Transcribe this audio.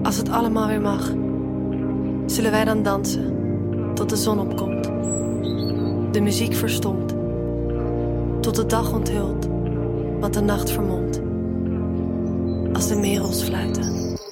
Als het allemaal weer mag, zullen wij dan dansen tot de zon opkomt. De muziek verstomt, tot de dag onthult wat de nacht vermomt. Als de merels fluiten.